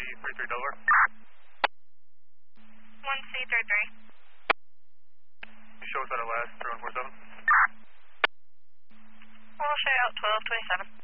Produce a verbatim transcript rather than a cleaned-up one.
three three Delaware. one C three three. Show us at last, three one four seven. We'll show out twelve twenty-seven.